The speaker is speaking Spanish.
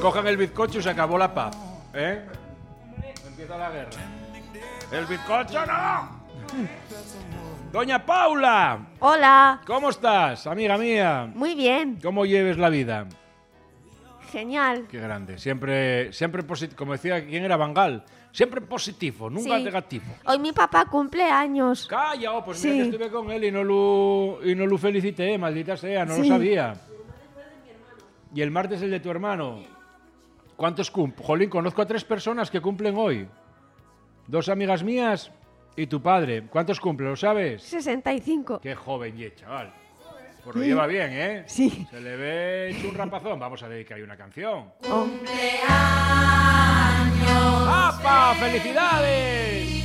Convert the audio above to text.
cojan el bizcocho y se acabó la paz. ¿Eh? Empieza la guerra. ¡El bizcocho no! Doña Paula. Hola. ¿Cómo estás, amiga mía? Muy bien. ¿Cómo lleves la vida? Genial. Qué grande. Siempre positivo. Como decía, ¿quién era Bangal? Siempre positivo, nunca Sí. negativo. Hoy mi papá cumple años. Calla, pues mira Sí. que estuve con él y no lo felicité, maldita sea, no lo Sí. sabía. Y el martes el de tu hermano. ¿Cuántos cumplen? Jolín, conozco a 3 personas que cumplen hoy. 2 amigas mías y tu padre. ¿Cuántos cumplen? ¿Lo sabes? 65. Qué joven y chaval. Pues lo lleva bien, ¿eh? Sí. Se le ve hecho un rapazón. Vamos a dedicarle una canción. Oh. ¡Apa! ¡Felicidades!